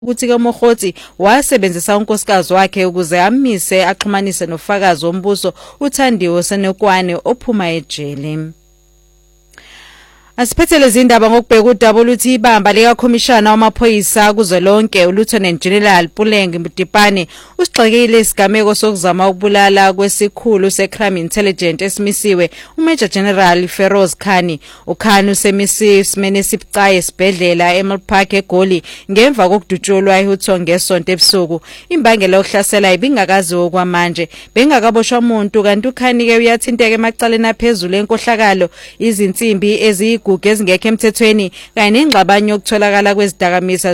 ukuthi ke Mokgotsi wasebenzisa unkosikazi wakhe ukuze amise axhumanise nofakazi wombuso uThandiwe Senokwane ophuma ejele. Asiphethele izindaba ngokubheka udaba oluthi ibamba lika Khomishana wamaphoyisa kuzolonke uLieutenant General Puleng Mdipane usigxekile isigameko sokuzama ukubulala kwesikhulu seCrime Intelligence esimisiwe uMajor General Feroz Khani. uKhani usemisiwe isimene esibucayi esibhedlela eMilpark eGoli ngemva kokudutshulwa eHuthong ngesonto ebusuku. Imbangela yokuhlasela ibingakaziwa kwamanje. Bengakaboshwa umuntu kanti uKhani ke uyathinteka emacaleni aphezulu enkohlakalo izinsimbi ezigugu ezingekho emthethweni kanye nengxabano yokutholakala kwezidakamizwa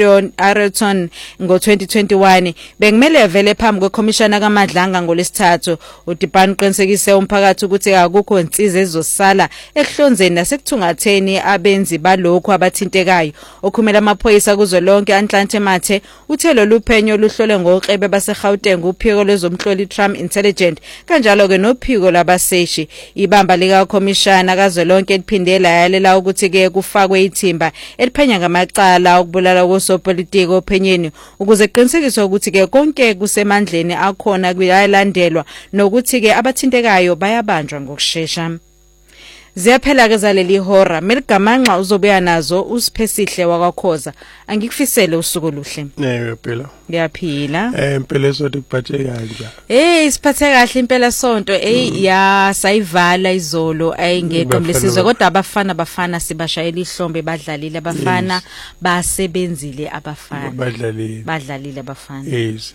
ze-Ironton ngo-2021. Bengimele vele phambi kwekhomishana kaMadlanga ngolesithathu. uDipane uqinisekise umphakathi ukuthi akukho insiza ezosala ekuhlonzeni nasekuthungatheni abenzi balokho abathintekayo. Okhumela amaphoyisa kuzolonke Anhlanhla Mathe uthe lolu phenyo luhlole ngoqebe baseGauteng uphiko lwezomhloli Crime Intelligence kanjalo ke nophiko labaseshi. Ibamba lika Khomishana kazolonke liphindela yalela ukuthi ke kufakwe ithimba eliphenya ngamacala okubulala kosopolitiki ophenyeni ukuze kuqinisekiswe ukuthi ke konke kusemandleni akhona kuyalandelwa nokuthi ke abathintekayo bayabanjwa ngokusheshsha. Ziyaphela ke zaleli hora Meligamanxa uzobuya nazo usiphesihle wakakhoza. Angikufisele usuku oluhle. Phela. Ngiyaphila. Impela sonto kuphathe kanje. Siphathe kahle impela sonto. Ya sayivala izolo ayingekho lesizwe kodwa abafana sibashayela ihlombe badlalile abafana basebenzile abafana. Badlalile abafana. Yes.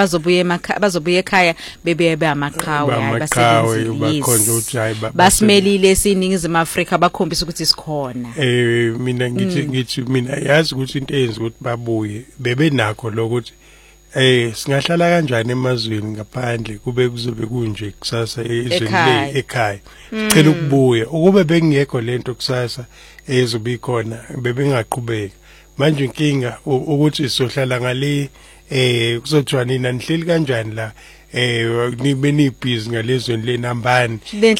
Bazobuye ekhaya bebe amaqhawe basebenzile. Bakhonje uthi hayi basimelile siningizimu Afrika bakhombisa ukuthi sikhona. Mina ngithi mina yazi ukuthi into eyenza ukuthi babuye bebenakho lokuthi singahlala kanjani emazweni ngaphandle kube kuzobe kunje kusasa ezweni ekhaya sicela ukubuya ukube bengekho lento kusasa ezobe ikhona bebengaqhubeka manje inkinga ukuthi sizohlala ngale kuzothiwa nina nihleli kanjani la nibe nibhizi ngalezweni lenambani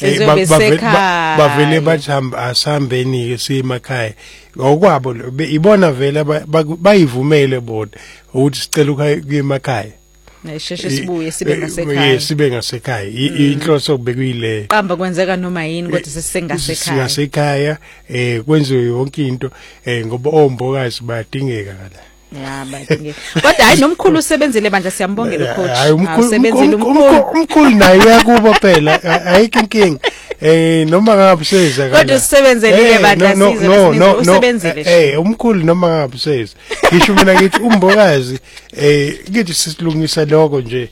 bavele bathamba asambeni ke semakhaya ngokwabo ibona vele bayivumele bona ukuthi sicela ukuyemakhaya nesheshe sibuye sibe ngasekhaya sibe ngasekhaya inhloso kubekuyile qamba kwenzeka noma yini kodwa sisengasekhaya ngasekhaya kwenziwe yonke into ngoba ombokazi bayadingeka la ya badinge kodwa hayi nomkhulu usebenzile manje siyambongela coach usebenzile umkhulu naye uyakuba phela ayikho inkinga noma ngabe seza kodwa usebenzele bandla sizwe usebenzile umkhulu noma ngabe seza ngisho mina ngithi umbokazi ngithi sisilungisa lokho nje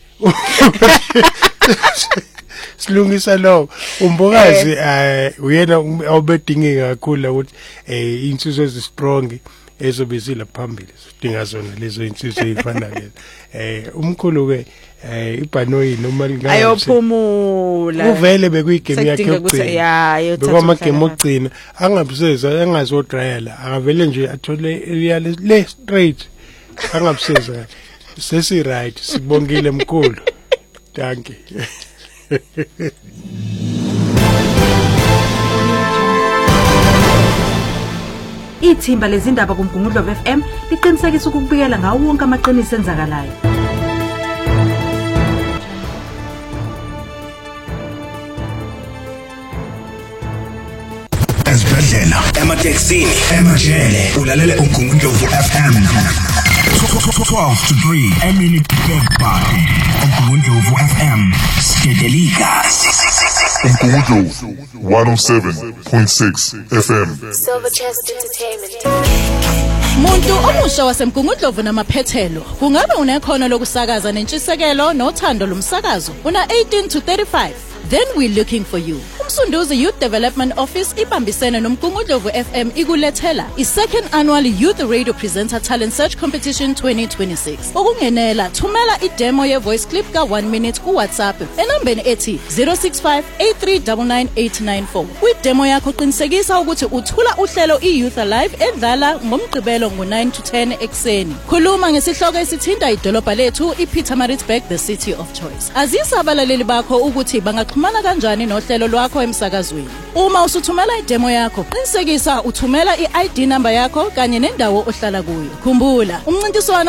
silungisa lo umbokazi uyena obedingeka kakhulu ukuthi insizwe ezistrong ezobizila phambili sidinga zona lezo insizwe ezifana lezi umkhulu ke ibhanoyi noma lingabe ayophumula uvele bekuyigame yakhe yokugcina bekoma game ogcina angabuseza angazodryela akavele nje athole le straight angabuseza sesi right sibongile mkhulu thank you Ithimba lezindaba kuMgungundlo FM liqinisekisa ukubikela ngawo wonke amaqiniso enzakalayo. Ezibhedlela, emateksini, emajele, ulalele uMgungundlo FM. 12 to 3, emini big party. uMgungundlo FM, Skedelika. uMgungundlo 107.6 FM. Silverchest Entertainment. Muntu omusha waseMgungundlovu namaphethelo kungabe unekhono lokusakaza nentshisekelo nothando lomsakazo una 18 to 35 then we're looking for you. Umsunduzi Youth Development Office ibambisene noMgungundlovu FM ikulethela i-2nd annual Youth Radio Presenter Talent Search Competition 2026. Ukungenela thumela i-demo ye-voice clip ka1 minute ku WhatsApp enambeni ethi 0658399894. Kwi-demo yakho qinisekisa ukuthi uthula uhlelo iYouth Alive edlala ngomgqibelo ngo9 to 10 ekseni. Khuluma ngesihloko esithinta idolobha lethu iPietermaritzburg the city of choice. Azisa abalaleli bakho ukuthi bangaxhumana ungaxhumana kanjani nohlelo lwakho emsakazweni. Uma usuthumela idemo yakho, qinisekisa uthumela i-ID number yakho kanye nendawo ohlala kuyo. Khumbula, umncintiswano